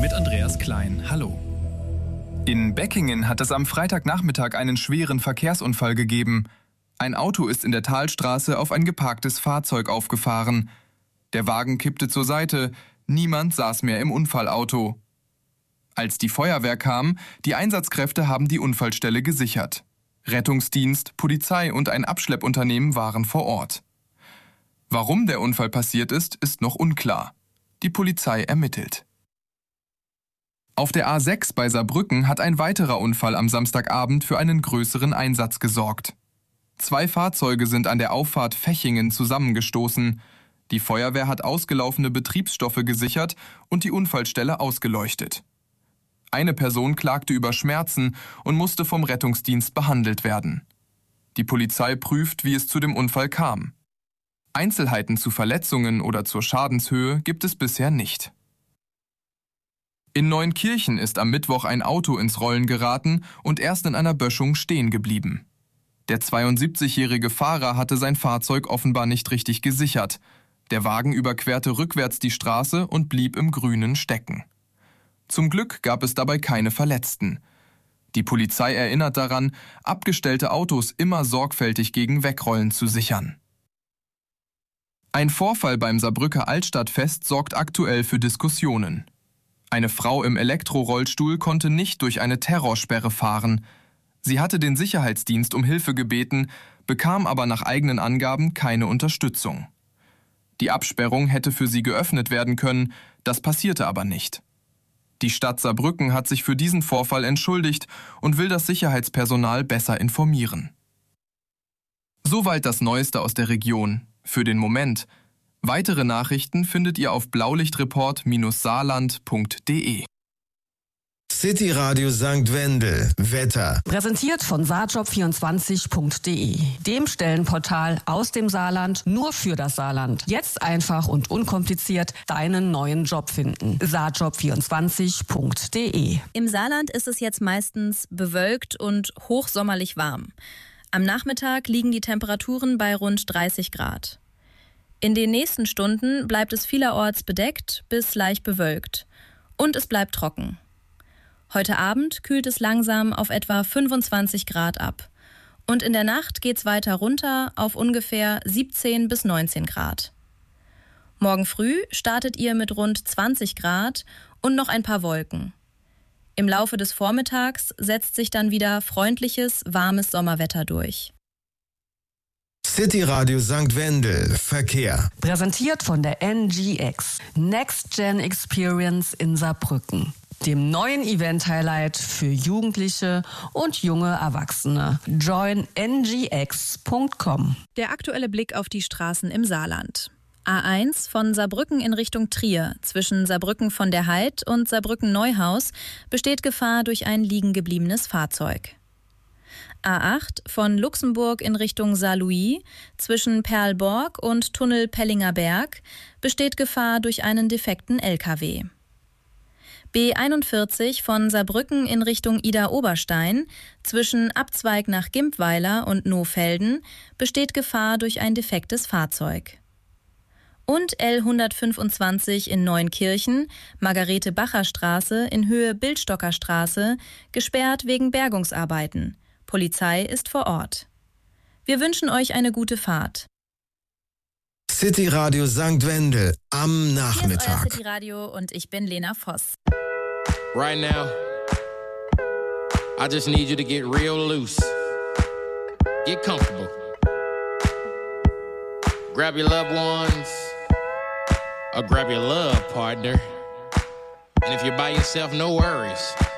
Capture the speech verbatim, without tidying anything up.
mit Andreas Klein. Hallo. In Beckingen hat es am Freitagnachmittag einen schweren Verkehrsunfall gegeben. Ein Auto ist in der Talstraße auf ein geparktes Fahrzeug aufgefahren. Der Wagen kippte zur Seite, niemand saß mehr im Unfallauto. Als die Feuerwehr kam, die Einsatzkräfte haben die Unfallstelle gesichert. Rettungsdienst, Polizei und ein Abschleppunternehmen waren vor Ort. Warum der Unfall passiert ist, ist noch unklar. Die Polizei ermittelt. Auf der A sechs bei Saarbrücken hat ein weiterer Unfall am Samstagabend für einen größeren Einsatz gesorgt. Zwei Fahrzeuge sind an der Auffahrt Fechingen zusammengestoßen. Die Feuerwehr hat ausgelaufene Betriebsstoffe gesichert und die Unfallstelle ausgeleuchtet. Eine Person klagte über Schmerzen und musste vom Rettungsdienst behandelt werden. Die Polizei prüft, wie es zu dem Unfall kam. Einzelheiten zu Verletzungen oder zur Schadenshöhe gibt es bisher nicht. In Neunkirchen ist am Mittwoch ein Auto ins Rollen geraten und erst in einer Böschung stehen geblieben. Der zweiundsiebzigjährige Fahrer hatte sein Fahrzeug offenbar nicht richtig gesichert. Der Wagen überquerte rückwärts die Straße und blieb im Grünen stecken. Zum Glück gab es dabei keine Verletzten. Die Polizei erinnert daran, abgestellte Autos immer sorgfältig gegen Wegrollen zu sichern. Ein Vorfall beim Saarbrücker Altstadtfest sorgt aktuell für Diskussionen. Eine Frau im Elektrorollstuhl konnte nicht durch eine Terrorsperre fahren. Sie hatte den Sicherheitsdienst um Hilfe gebeten, bekam aber nach eigenen Angaben keine Unterstützung. Die Absperrung hätte für sie geöffnet werden können, das passierte aber nicht. Die Stadt Saarbrücken hat sich für diesen Vorfall entschuldigt und will das Sicherheitspersonal besser informieren. Soweit das Neueste aus der Region. Für den Moment. Weitere Nachrichten findet ihr auf blaulichtreport Saarland punkt de. City Radio Sankt Wendel. Wetter. Präsentiert von saarjob vierundzwanzig punkt de, dem Stellenportal aus dem Saarland nur für das Saarland. Jetzt einfach und unkompliziert deinen neuen Job finden. saarjob vierundzwanzig punkt de. Im Saarland ist es jetzt meistens bewölkt und hochsommerlich warm. Am Nachmittag liegen die Temperaturen bei rund dreißig Grad. In den nächsten Stunden bleibt es vielerorts bedeckt bis leicht bewölkt. Und es bleibt trocken. Heute Abend kühlt es langsam auf etwa fünfundzwanzig Grad ab. Und in der Nacht geht's weiter runter auf ungefähr siebzehn bis neunzehn Grad. Morgen früh startet ihr mit rund zwanzig Grad und noch ein paar Wolken. Im Laufe des Vormittags setzt sich dann wieder freundliches, warmes Sommerwetter durch. City Radio Sankt Wendel. Verkehr. Präsentiert von der N G X. Next Gen Experience in Saarbrücken. Dem neuen Event-Highlight für Jugendliche und junge Erwachsene. join n g x punkt com. Der aktuelle Blick auf die Straßen im Saarland. A eins von Saarbrücken in Richtung Trier, zwischen Saarbrücken von der Heid und Saarbrücken-Neuhaus, besteht Gefahr durch ein liegengebliebenes Fahrzeug. A acht von Luxemburg in Richtung Saarlouis, zwischen Perlborg und Tunnel Pellinger Berg, besteht Gefahr durch einen defekten L K W. B einundvierzig von Saarbrücken in Richtung Idar-Oberstein, zwischen Abzweig nach Gimpweiler und Nohfelden, besteht Gefahr durch ein defektes Fahrzeug. Und L hundertfünfundzwanzig in Neunkirchen, Margarete-Bacher-Straße in Höhe Bildstocker Straße, gesperrt wegen Bergungsarbeiten. Polizei ist vor Ort. Wir wünschen euch eine gute Fahrt. City Radio Sankt Wendel am Nachmittag. Hier ist euer City Radio und ich bin Lena Voss. Right now, I just need you to get real loose. Get comfortable. Grab your loved ones, or grab your love partner. And if you're by yourself, no worries.